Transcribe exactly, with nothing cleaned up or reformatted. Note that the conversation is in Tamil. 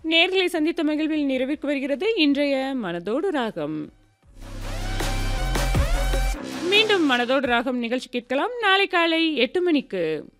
நேர்களை சந்தித்த மகிழ்வில் நிறைவுக்கு வருகிறது இன்றைய மனதோடு ராகம். மீண்டும் மனதோடு ராகம் நிகழ்ச்சி கேட்கலாம் நாளை காலை எட்டு மணிக்கு.